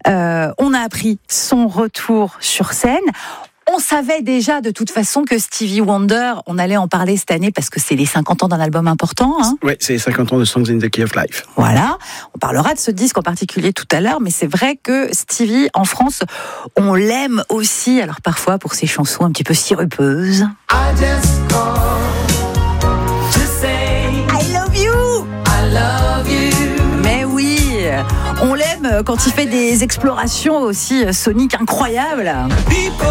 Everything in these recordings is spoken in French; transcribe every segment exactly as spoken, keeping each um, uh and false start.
Euh, on a appris son retour sur scène. On savait déjà de toute façon que Stevie Wonder, on allait en parler cette année parce que c'est les cinquante ans d'un album important. Hein. Oui, c'est les cinquante ans de Songs in the Key of Life. Voilà, on parlera de ce disque en particulier tout à l'heure, mais c'est vrai que Stevie, en France, on l'aime aussi, alors parfois pour ses chansons un petit peu sirupeuses. I just call to say I love you, I love you. Mais oui, on l'aime quand il fait des explorations aussi soniques incroyables. People.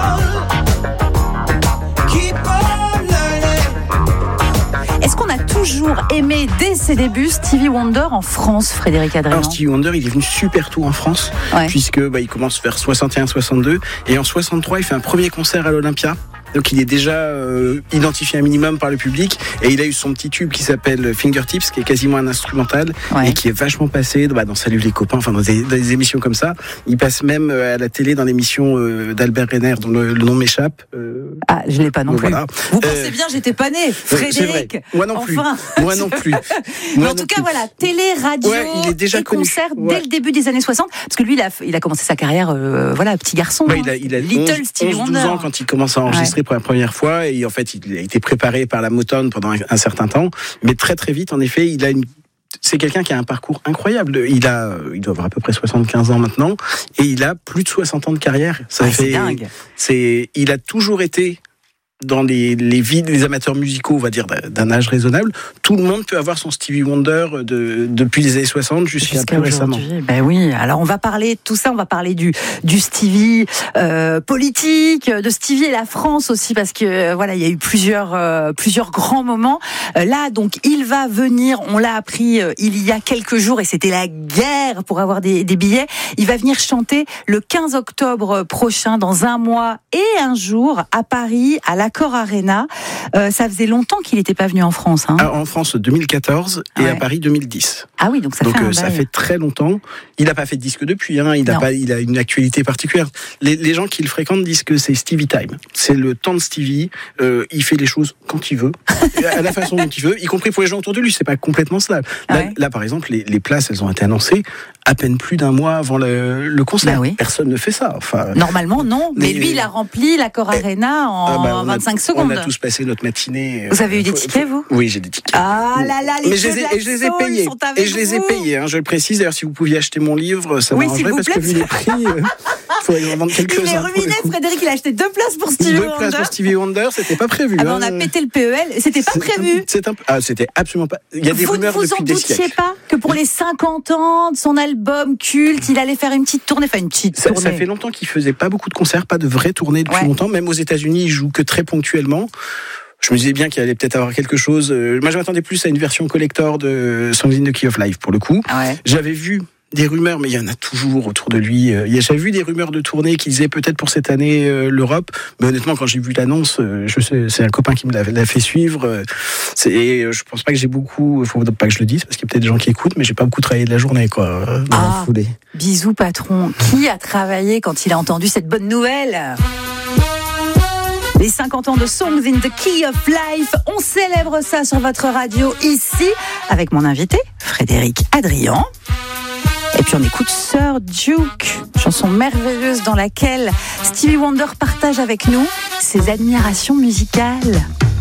Est-ce qu'on a toujours aimé dès ses débuts Stevie Wonder en France, Frédéric Adrien? Alors Stevie Wonder, il est venu super tôt en France, ouais. puisque bah, il commence vers soixante et un soixante-deux, et en soixante-trois, il fait un premier concert à l'Olympia. Donc il est déjà euh, identifié un minimum par le public, et il a eu son petit tube qui s'appelle Fingertips, qui est quasiment un instrumental, ouais. et qui est vachement passé bah, dans Salut les copains, enfin dans des, dans des émissions comme ça. Il passe même à la télé dans l'émission euh, d'Albert Renner dont le, le nom m'échappe. Euh, ah, je l'ai pas non plus. Voilà. Vous pensez euh, bien, j'étais pas né, Frédéric. Moi non plus. Enfin. Moi non plus. Mais Moi en tout non cas, plus. voilà, télé, radio ouais, il est déjà et connu. concerts ouais. dès le début des années soixante, parce que lui, il a, il a commencé sa carrière, euh, voilà, petit garçon. Ouais, hein. il a, il a Little onze, Stevie onze douze Wonder. ans quand il commence à enregistrer ouais. pour la première fois. Et en fait, il a été préparé par la Motown pendant un, un certain temps, mais très très vite, en effet, il a une c'est quelqu'un qui a un parcours incroyable. Il a, il doit avoir à peu près soixante-quinze ans maintenant, et il a plus de soixante ans de carrière. Ça ouais, fait, c'est dingue. C'est, il a toujours été dans les, les vies des amateurs musicaux, on va dire, d'un âge raisonnable. Tout le monde peut avoir son Stevie Wonder de, depuis les années soixante jusqu'à, jusqu'à plus récemment. Ben oui, alors on va parler de tout ça, on va parler du, du Stevie euh, politique, de Stevie et la France aussi, parce que euh, voilà, il y a eu plusieurs, euh, plusieurs grands moments. Euh, là, donc, il va venir, on l'a appris euh, il y a quelques jours, et c'était la guerre pour avoir des, des billets. Il va venir chanter le quinze octobre prochain, dans un mois et un jour, à Paris, à la Accor Arena. Euh, ça faisait longtemps qu'il n'était pas venu en France. Hein. En France deux mille quatorze et ouais. à Paris deux mille dix. Ah oui, donc ça donc, fait un euh, ça fait très longtemps. Il n'a pas fait de disque depuis. Hein. Il, a pas, il a une actualité particulière. Les, les gens qui le fréquentent disent que c'est Stevie Time. C'est le temps de Stevie. Euh, il fait les choses quand il veut, à la façon dont il veut, y compris pour les gens autour de lui. C'est pas complètement cela. Là, ah ouais. là par exemple, les, les places, elles ont été annoncées à peine plus d'un mois avant le, le concert. Bah oui. Personne ne fait ça. Enfin, normalement, non. Mais, mais lui, il a rempli l'Accor Arena en ah bah vingt-cinq a, secondes. On a tous passé notre matinée. Vous avez eu des tickets, vous ? Oui, j'ai des tickets. Ah là là, les Mais je les ai, et je les ai payés. Et je les ai payés. Hein, je le précise. D'ailleurs, si vous pouviez acheter mon livre, ça oui, m'arrangerait parce plaît. que vu les prix, il euh, faudrait en vendre quelques-uns. Il est ruiné, Frédéric. Il a acheté deux places pour Stevie deux Wonder. Deux places pour Stevie Wonder, c'était pas prévu. Ah ben, hein. on a pété le P E L. C'était pas c'est prévu. Un, c'est un, ah, c'était absolument pas. Il y a des vous rumeurs vous depuis des siècles. Vous en doutiez pas que pour les cinquante ans de son album culte, il allait faire une petite tournée, enfin une petite ça, tournée. Ça fait longtemps qu'il faisait pas beaucoup de concerts, pas de vraies tournées depuis ouais. longtemps. Même aux États-Unis, il joue que très ponctuellement. Je me disais bien qu'il allait peut-être avoir quelque chose. Moi, je m'attendais plus à une version collector de Songs in the Key of Life pour le coup. Ah ouais. J'avais vu des rumeurs, mais il y en a toujours autour de lui. J'avais vu des rumeurs de tournée qui disaient peut-être pour cette année euh, l'Europe. Mais honnêtement, quand j'ai vu l'annonce, euh, je sais, c'est un copain qui me l'a, l'a fait suivre. Euh, c'est, et je pense pas que j'ai beaucoup. Il faut pas que je le dise parce qu'il y a peut-être des gens qui écoutent, mais j'ai pas beaucoup travaillé de la journée, quoi, dans ah, la foulée. Bisous patron. Qui a travaillé quand il a entendu cette bonne nouvelle ? Les cinquante ans de Songs in the Key of Life, on célèbre ça sur votre radio ici avec mon invité Frédéric Adrien. Et puis on écoute Sir Duke, chanson merveilleuse dans laquelle Stevie Wonder partage avec nous ses admirations musicales.